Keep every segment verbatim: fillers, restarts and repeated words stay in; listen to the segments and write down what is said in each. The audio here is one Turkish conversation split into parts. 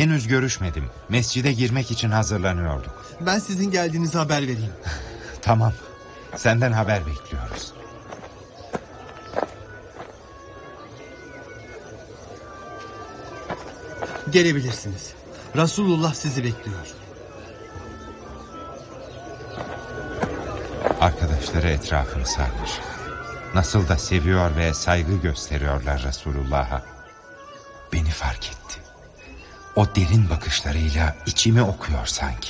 Henüz görüşmedim. Mescide girmek için hazırlanıyorduk. Ben sizin geldiğinizi haber vereyim. Tamam. Senden haber bekliyoruz. Gelebilirsiniz. Resulullah sizi bekliyor. Arkadaşları etrafını sarmış. Nasıl da seviyor ve saygı gösteriyorlar Resulullah'a. Beni fark etti. O derin bakışlarıyla içimi okuyor sanki.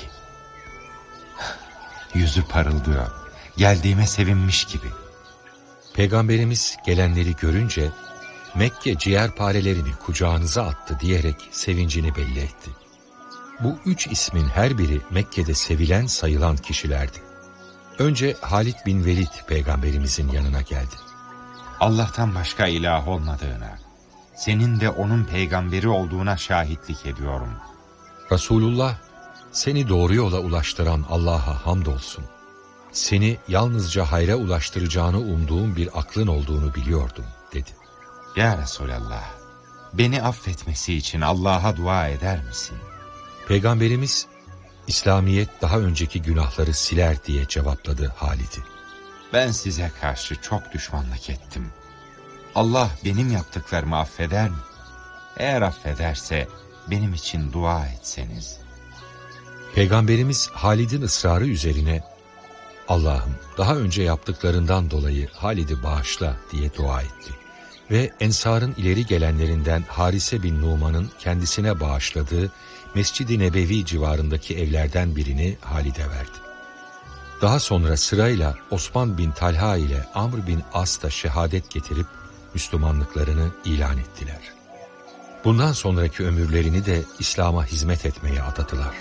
Yüzü parıldıyor. Geldiğime sevinmiş gibi. Peygamberimiz gelenleri görünce Mekke ciğerparelerini kucağınıza attı diyerek sevincini belli etti. Bu üç ismin her biri Mekke'de sevilen sayılan kişilerdi. Önce Halid bin Velid peygamberimizin yanına geldi. Allah'tan başka ilah olmadığına, senin de onun peygamberi olduğuna şahitlik ediyorum. Resulullah, seni doğru yola ulaştıran Allah'a hamdolsun. Seni yalnızca hayra ulaştıracağını umduğum bir aklın olduğunu biliyordum, dedi. Ya Resulallah, beni affetmesi için Allah'a dua eder misin? Peygamberimiz, İslamiyet daha önceki günahları siler diye cevapladı Halid'i. Ben size karşı çok düşmanlık ettim. Allah benim yaptıklarımı affeder mi? Eğer affederse benim için dua etseniz. Peygamberimiz Halid'in ısrarı üzerine, Allah'ım daha önce yaptıklarından dolayı Halid'i bağışla diye dua etti. Ve Ensar'ın ileri gelenlerinden Harise bin Numan'ın kendisine bağışladığı Mescid-i Nebevi civarındaki evlerden birini Halid'e verdi. Daha sonra sırayla Osman bin Talha ile Amr bin As da şehadet getirip Müslümanlıklarını ilan ettiler. Bundan sonraki ömürlerini de İslam'a hizmet etmeye adadılar.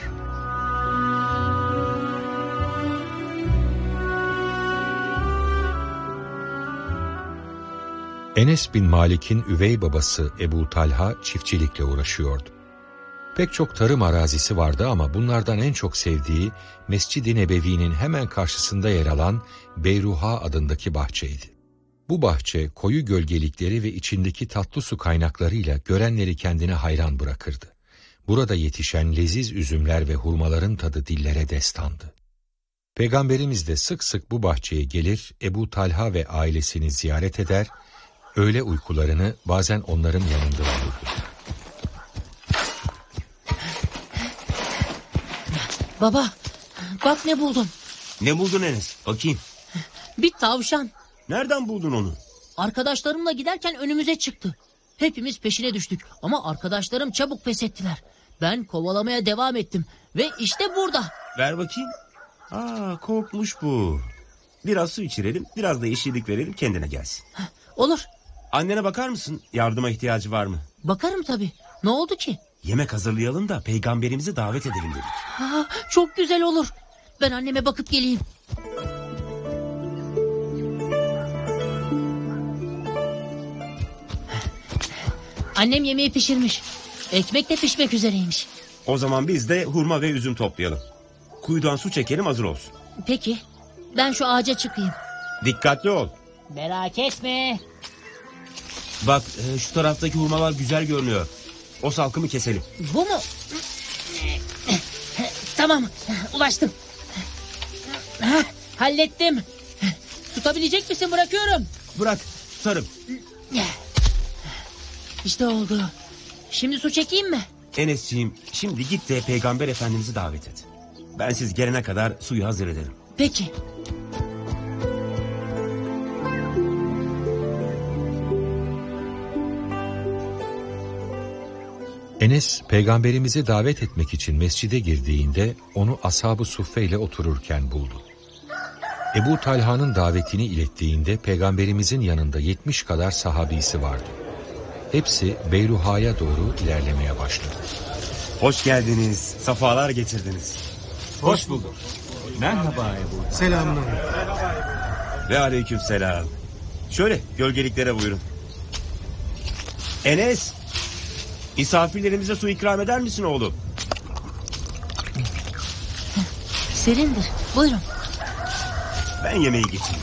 Enes bin Malik'in üvey babası Ebu Talha çiftçilikle uğraşıyordu. Pek çok tarım arazisi vardı ama bunlardan en çok sevdiği Mescid-i Nebevi'nin hemen karşısında yer alan Beyruha adındaki bahçeydi. Bu bahçe koyu gölgelikleri ve içindeki tatlı su kaynaklarıyla görenleri kendine hayran bırakırdı. Burada yetişen leziz üzümler ve hurmaların tadı dillere destandı. Peygamberimiz de sık sık bu bahçeye gelir, Ebu Talha ve ailesini ziyaret eder, öğle uykularını bazen onların yanında uyurdu. Baba, bak ne buldum. Ne buldun Enes? Bakayım. Bir tavşan. Nereden buldun onu? Arkadaşlarımla giderken önümüze çıktı. Hepimiz peşine düştük ama arkadaşlarım çabuk pes ettiler. Ben kovalamaya devam ettim ve işte burada. Ver bakayım. Aa, korkmuş bu. Biraz su içirelim, biraz da yeşillik verelim, kendine gelsin. Olur. Annene bakar mısın? Yardıma ihtiyacı var mı? Bakarım tabii. Ne oldu ki? Yemek hazırlayalım da peygamberimizi davet edelim dedik. Ha, çok güzel olur. Ben anneme bakıp geleyim. Annem yemeği pişirmiş. Ekmek de pişmek üzereymiş. O zaman biz de hurma ve üzüm toplayalım. Kuyudan su çekelim, hazır olsun. Peki. Ben şu ağaca çıkayım. Dikkatli ol. Merak etme. Bak e, şu taraftaki hurmalar güzel görünüyor. O salkımı keselim. Bu mu? Tamam, ulaştım. Hallettim. Tutabilecek misin? Bırakıyorum. Bırak, tutarım. İşte oldu. Şimdi su çekeyim mi? Enes'ciğim, şimdi git de peygamber efendimizi davet et. Ben siz gelene kadar suyu hazır ederim. Peki. Enes, peygamberimizi davet etmek için mescide girdiğinde onu ashab-ı suffe ile otururken buldu. Ebu Talha'nın davetini ilettiğinde peygamberimizin yanında yetmiş kadar sahabisi vardı. Hepsi Beyruha'ya doğru ilerlemeye başladı. Hoş geldiniz, safalar getirdiniz. Hoş bulduk. Merhaba Ebu. Selamünaleyküm. Ve aleykümselam. Şöyle gölgeliklere buyurun. Enes, misafirlerimize su ikram eder misin oğlum? Serindir. Buyurun. Ben yemeği getireyim.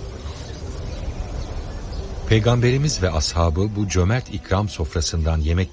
Peygamberimiz ve ashabı bu cömert ikram sofrasından yemek